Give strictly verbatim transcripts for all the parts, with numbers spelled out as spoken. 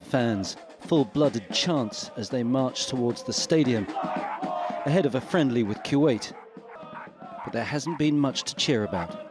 fans, full-blooded chants as they march towards the stadium, ahead of a friendly with Kuwait. But there hasn't been much to cheer about.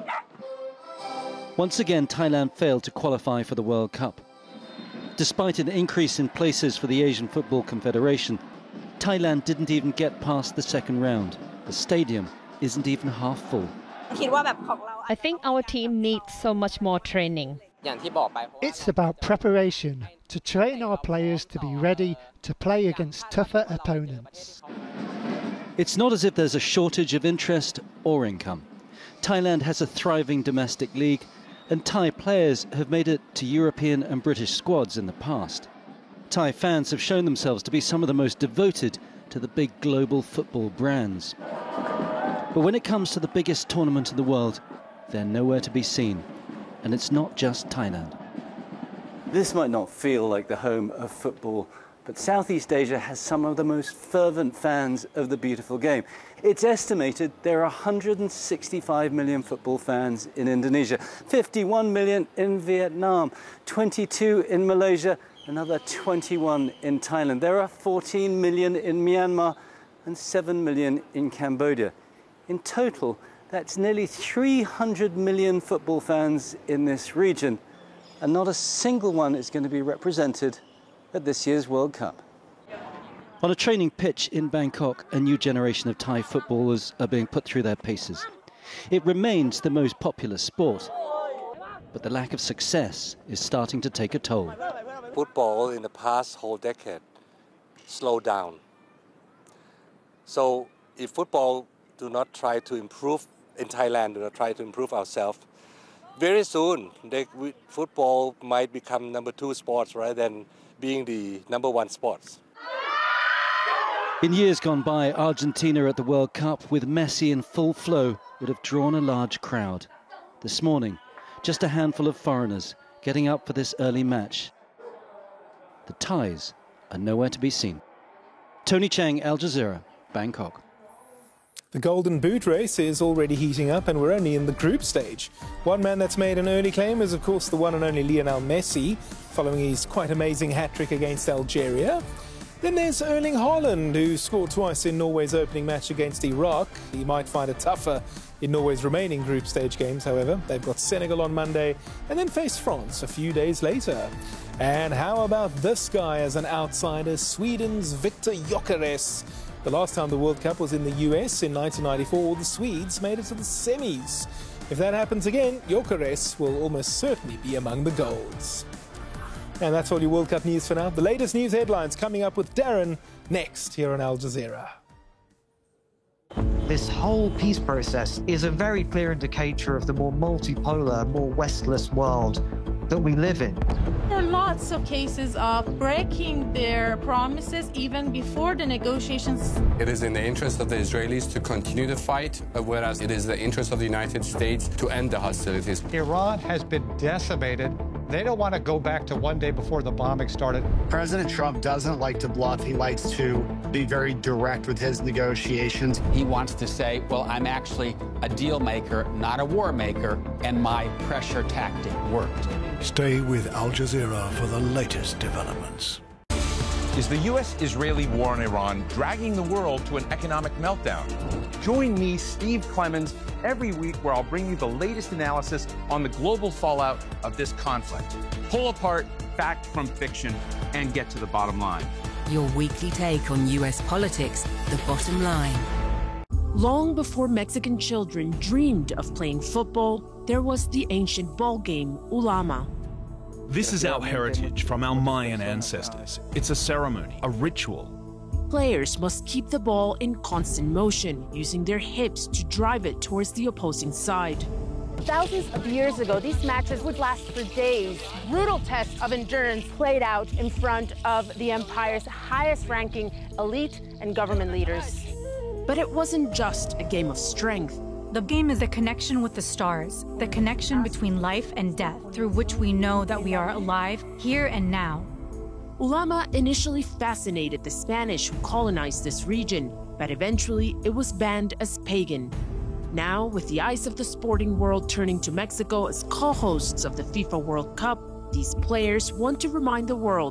Once again, Thailand failed to qualify for the World Cup. Despite an increase in places for the Asian Football Confederation, Thailand didn't even get past the second round. The stadium isn't even half full. I think our team needs so much more training. It's about preparation, to train our players to be ready to play against tougher opponents. It's not as if there's a shortage of interest or income. Thailand has a thriving domestic league, and Thai players have made it to European and British squads in the past. Thai fans have shown themselves to be some of the most devoted to the big global football brands. But when it comes to the biggest tournament in the world, they're nowhere to be seen. And it's not just Thailand. This might not feel like the home of football, but Southeast Asia has some of the most fervent fans of the beautiful game. It's estimated there are one hundred sixty-five million football fans in Indonesia, fifty-one million in Vietnam, twenty-two in Malaysia, another twenty-one in Thailand. There are fourteen million in Myanmar and seven million in Cambodia. In total, that's nearly three hundred million football fans in this region, and not a single one is going to be represented at this year's World Cup. On a training pitch in Bangkok, a new generation of Thai footballers are being put through their paces. It remains the most popular sport, but the lack of success is starting to take a toll. Football in the past whole decade slowed down. So if football do not try to improve in Thailand, do not try to improve ourselves, very soon they, we, football might become number two sports rather than being the number one sports. In years gone by, Argentina at the World Cup with Messi in full flow would have drawn a large crowd. This morning, just a handful of foreigners getting up for this early match. The Thais are nowhere to be seen. Tony Chang, Al Jazeera, Bangkok. The Golden Boot race is already heating up and we're only in the group stage. One man that's made an early claim is of course the one and only Lionel Messi, following his quite amazing hat-trick against Algeria. Then there's Erling Haaland, who scored twice in Norway's opening match against Iraq. He might find it tougher in Norway's remaining group stage games, however. They've got Senegal on Monday and then face France a few days later. And how about this guy as an outsider, Sweden's Victor Gyökeres? The last time the World Cup was in the U S in nineteen ninety-four, the Swedes made it to the semis. If that happens again, Gyökeres will almost certainly be among the golds. And that's all your World Cup news for now. The latest news headlines coming up with Darren next here on Al Jazeera. This whole peace process is a very clear indicator of the more multipolar, more Westless world that we live in. There are lots of cases of breaking their promises even before the negotiations. It is in the interest of the Israelis to continue the fight, whereas it is the interest of the United States to end the hostilities. Iran has been decimated. They don't want to go back to one day before the bombing started. President Trump doesn't like to bluff. He likes to be very direct with his negotiations. He wants to say, well, I'm actually a deal maker, not a war maker, and my pressure tactic worked. Stay with Al Jazeera for the latest developments. Is the U S Israeli war on Iran dragging the world to an economic meltdown? Join me, Steve Clemens, every week where I'll bring you the latest analysis on the global fallout of this conflict. Pull apart fact from fiction and get to the bottom line. Your weekly take on U S politics, The Bottom Line. Long before Mexican children dreamed of playing football, there was the ancient ball game, Ulama. This is our heritage from our Mayan ancestors. It's a ceremony, a ritual. Players must keep the ball in constant motion, using their hips to drive it towards the opposing side. Thousands of years ago, these matches would last for days. Brutal tests of endurance played out in front of the empire's highest-ranking elite and government leaders. But it wasn't just a game of strength. The game is a connection with the stars, the connection between life and death, through which we know that we are alive here and now. Ulama initially fascinated the Spanish who colonized this region, but eventually it was banned as pagan. Now, with the eyes of the sporting world turning to Mexico as co-hosts of the FIFA World Cup, these players want to remind the world